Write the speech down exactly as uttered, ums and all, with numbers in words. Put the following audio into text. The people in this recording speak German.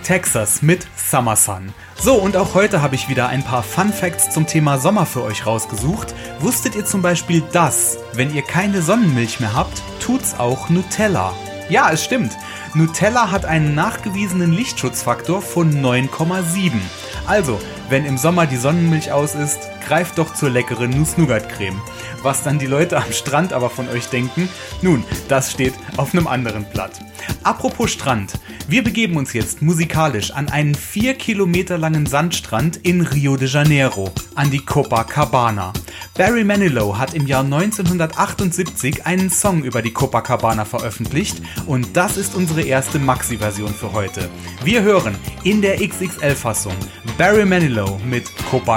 Texas mit Summer Sun. So, und auch heute habe ich wieder ein paar Fun Facts zum Thema Sommer für euch rausgesucht. Wusstet ihr zum Beispiel, dass, wenn ihr keine Sonnenmilch mehr habt, tut's auch Nutella? Ja, es stimmt. Nutella hat einen nachgewiesenen Lichtschutzfaktor von neun Komma sieben. Also, wenn im Sommer die Sonnenmilch aus ist, greift doch zur leckeren Nuss-Nougat-Creme. Was dann die Leute am Strand aber von euch denken, nun, das steht auf einem anderen Blatt. Apropos Strand, wir begeben uns jetzt musikalisch an einen vier Kilometer langen Sandstrand in Rio de Janeiro, an die Copacabana. Barry Manilow hat im Jahr neunzehnhundertachtundsiebzig einen Song über die Copacabana veröffentlicht und das ist unsere erste Maxi-Version für heute. Wir hören in der X X L-Fassung Barry Manilow mit Copacabana.